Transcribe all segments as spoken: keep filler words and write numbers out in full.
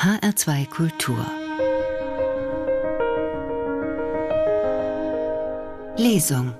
H R zwei Kultur Lesung.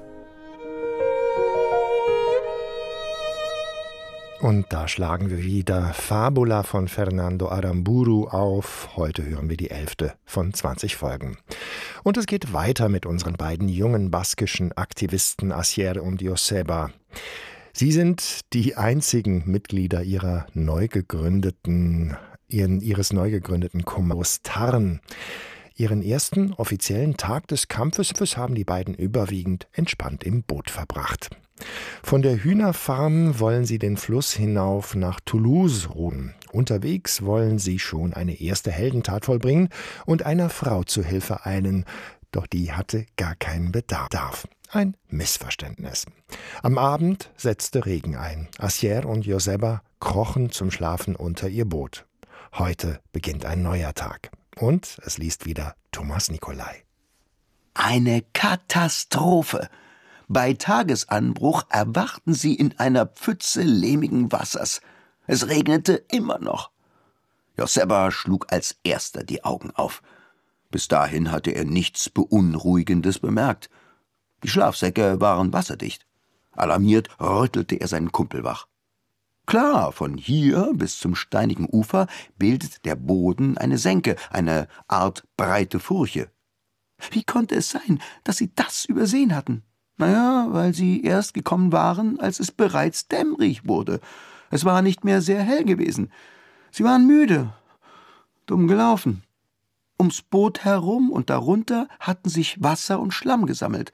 Und da schlagen wir wieder Fabula von Fernando Aramburu auf. Heute hören wir die elfte von zwanzig Folgen. Und es geht weiter mit unseren beiden jungen baskischen Aktivisten Asier und Joseba. Sie sind die einzigen Mitglieder ihrer neu gegründeten, ihren, ihres neu gegründeten Kommandos Tarn. Ihren ersten offiziellen Tag des Kampfes haben die beiden überwiegend entspannt im Boot verbracht. Von der Hühnerfarm wollen sie den Fluss hinauf nach Toulouse ruhen. Unterwegs wollen sie schon eine erste Heldentat vollbringen und einer Frau zu Hilfe eilen, doch die hatte gar keinen Bedarf. Ein Missverständnis. Am Abend setzte Regen ein. Asier und Joseba krochen zum Schlafen unter ihr Boot. Heute beginnt ein neuer Tag. Und es liest wieder Thomas Nicolai. Eine Katastrophe! Bei Tagesanbruch erwachten sie in einer Pfütze lehmigen Wassers. Es regnete immer noch. Joseba schlug als erster die Augen auf. Bis dahin hatte er nichts Beunruhigendes bemerkt. Die Schlafsäcke waren wasserdicht. Alarmiert rüttelte er seinen Kumpel wach. Klar, von hier bis zum steinigen Ufer bildet der Boden eine Senke, eine Art breite Furche. Wie konnte es sein, dass sie das übersehen hatten? Naja, weil sie erst gekommen waren, als es bereits dämmerig wurde. Es war nicht mehr sehr hell gewesen. Sie waren müde, dumm gelaufen. Ums Boot herum und darunter hatten sich Wasser und Schlamm gesammelt.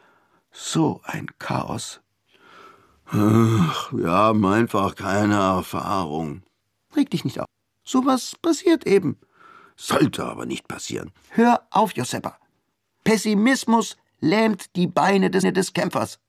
So ein Chaos. Ach, wir haben einfach keine Erfahrung. Reg dich nicht auf. Sowas passiert eben. Sollte aber nicht passieren. Hör auf, Joseba. Pessimismus lähmt die Beine des, des Kämpfers.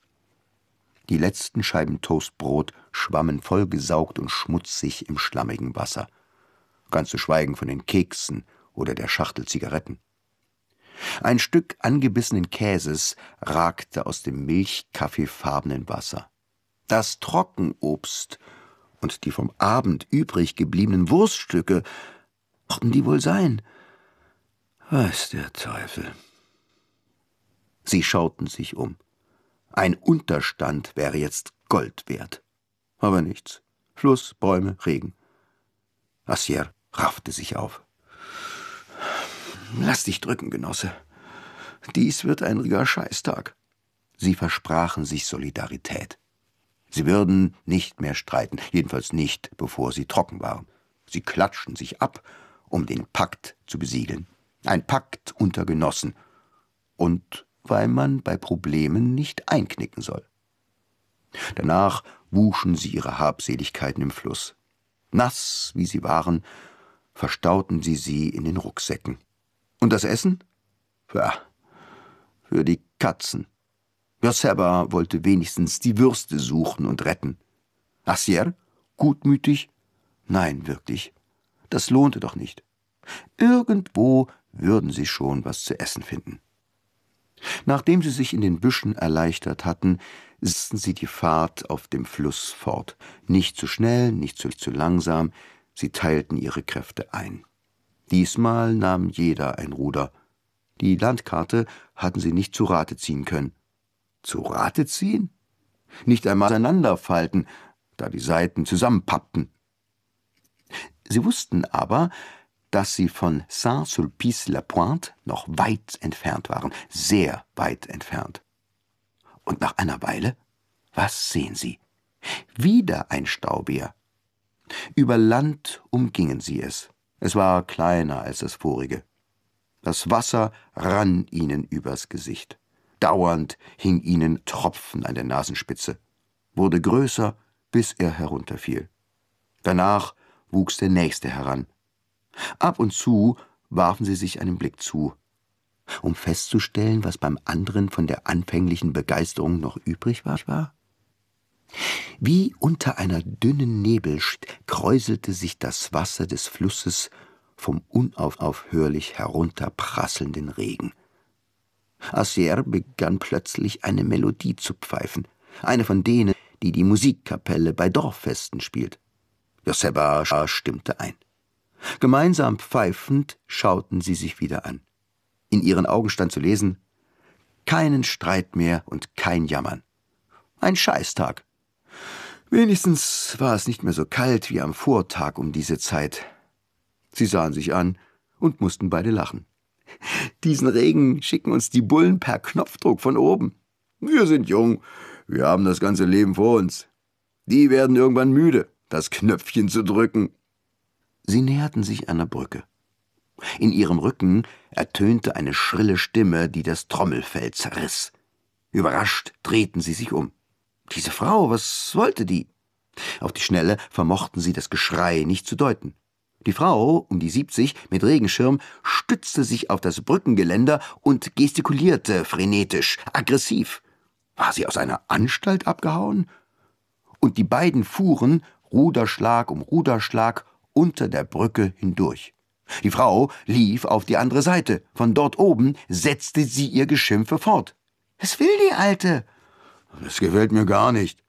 Die letzten Scheiben Toastbrot schwammen vollgesaugt und schmutzig im schlammigen Wasser. Ganz zu schweigen von den Keksen oder der Schachtel Zigaretten. Ein Stück angebissenen Käses ragte aus dem milchkaffeefarbenen Wasser. Das Trockenobst und die vom Abend übrig gebliebenen Wurststücke, mochten die wohl sein? Weiß der Teufel. Sie schauten sich um. Ein Unterstand wäre jetzt Gold wert. Aber nichts. Fluss, Bäume, Regen. Asier raffte sich auf. Lass dich drücken, Genosse. Dies wird ein richtiger Scheißtag. Sie versprachen sich Solidarität. Sie würden nicht mehr streiten, jedenfalls nicht, bevor sie trocken waren. Sie klatschten sich ab, um den Pakt zu besiegeln. Ein Pakt unter Genossen. Und weil man bei Problemen nicht einknicken soll. Danach wuschen sie ihre Habseligkeiten im Fluss. Nass, wie sie waren, verstauten sie sie in den Rucksäcken. Und das Essen? Ja, für die Katzen. Joseba wollte wenigstens die Würste suchen und retten. Asier? Gutmütig? Nein, wirklich. Das lohnte doch nicht. Irgendwo würden sie schon was zu essen finden. Nachdem sie sich in den Büschen erleichtert hatten, setzten sie die Fahrt auf dem Fluss fort. Nicht zu schnell, nicht zu, zu langsam, sie teilten ihre Kräfte ein. Diesmal nahm jeder ein Ruder. Die Landkarte hatten sie nicht zu Rate ziehen können. Zu Rate ziehen? Nicht einmal auseinanderfalten, da die Seiten zusammenpappten. Sie wussten aber, dass sie von Saint-Sulpice-la-Pointe noch weit entfernt waren, sehr weit entfernt. Und nach einer Weile, was sehen sie? Wieder ein Staubär. Über Land umgingen sie es. Es war kleiner als das vorige. Das Wasser rann ihnen übers Gesicht. Dauernd hing ihnen Tropfen an der Nasenspitze, wurde größer, bis er herunterfiel. Danach wuchs der nächste heran. Ab und zu warfen sie sich einen Blick zu, um festzustellen, was beim anderen von der anfänglichen Begeisterung noch übrig war. Wie unter einer dünnen Nebelschicht kräuselte sich das Wasser des Flusses vom unaufhörlich herunterprasselnden Regen. Asier begann plötzlich eine Melodie zu pfeifen, eine von denen, die die Musikkapelle bei Dorffesten spielt. Joseba stimmte ein. Gemeinsam pfeifend schauten sie sich wieder an. In ihren Augen stand zu lesen: Keinen Streit mehr und kein Jammern. Ein Scheißtag. Wenigstens war es nicht mehr so kalt wie am Vortag um diese Zeit. Sie sahen sich an und mussten beide lachen. Diesen Regen schicken uns die Bullen per Knopfdruck von oben. Wir sind jung, wir haben das ganze Leben vor uns. Die werden irgendwann müde, das Knöpfchen zu drücken. Sie näherten sich einer Brücke. In ihrem Rücken ertönte eine schrille Stimme, die das Trommelfell zerriss. Überrascht drehten sie sich um. Diese Frau, was wollte die? Auf die Schnelle vermochten sie das Geschrei nicht zu deuten. Die Frau, um die siebzig, mit Regenschirm, stützte sich auf das Brückengeländer und gestikulierte frenetisch, aggressiv. War sie aus einer Anstalt abgehauen? Und die beiden fuhren, Ruderschlag um Ruderschlag, unter der Brücke hindurch. Die Frau lief auf die andere Seite. Von dort oben setzte sie ihr Geschimpfe fort. »Was will die Alte?« »Das gefällt mir gar nicht.«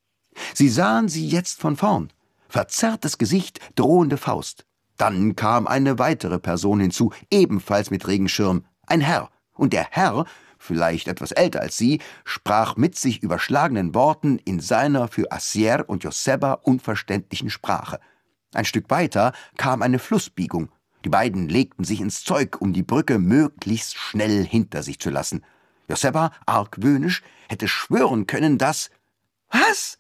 Sie sahen sie jetzt von vorn. Verzerrtes Gesicht, drohende Faust. Dann kam eine weitere Person hinzu, ebenfalls mit Regenschirm, ein Herr. Und der Herr, vielleicht etwas älter als sie, sprach mit sich überschlagenen Worten in seiner für Assier und Joseba unverständlichen Sprache. Ein Stück weiter kam eine Flussbiegung. Die beiden legten sich ins Zeug, um die Brücke möglichst schnell hinter sich zu lassen. Joseba, argwöhnisch, hätte schwören können, dass... Was?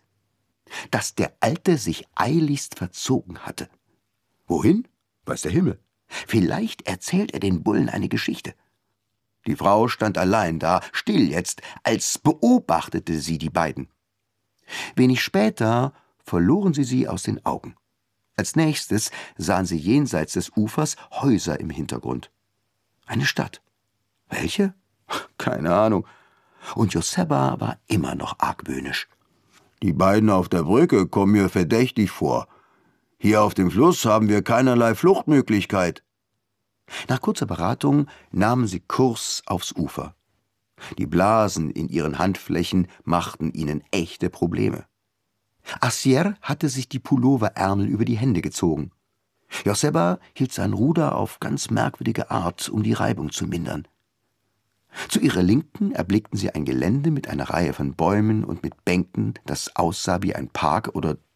Dass der Alte sich eiligst verzogen hatte. Wohin? Weiß der Himmel. Vielleicht erzählt er den Bullen eine Geschichte. Die Frau stand allein da, still jetzt, als beobachtete sie die beiden. Wenig später verloren sie sie aus den Augen. Als nächstes sahen sie jenseits des Ufers Häuser im Hintergrund. Eine Stadt. Welche? Keine Ahnung. Und Joseba war immer noch argwöhnisch. Die beiden auf der Brücke kommen mir verdächtig vor. Hier auf dem Fluss haben wir keinerlei Fluchtmöglichkeit. Nach kurzer Beratung nahmen sie Kurs aufs Ufer. Die Blasen in ihren Handflächen machten ihnen echte Probleme. Assier hatte sich die Pulloverärmel über die Hände gezogen. Joseba hielt sein Ruder auf ganz merkwürdige Art, um die Reibung zu mindern. Zu ihrer Linken erblickten sie ein Gelände mit einer Reihe von Bäumen und mit Bänken, das aussah wie ein Park oder